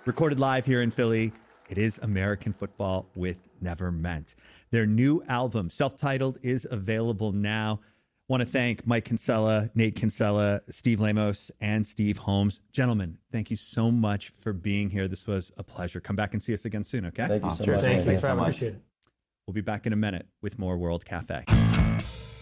recorded live here in Philly. It is American Football with Never Meant. Their new album, self-titled, is available now. Want to thank Mike Kinsella, Nate Kinsella, Steve Lamos, and Steve Holmes. Gentlemen, thank you so much for being here. This was a pleasure. Come back and see us again soon, okay? Thank you so Sure. much. Thank you so so much. much. We'll be back in a minute with more World Cafe.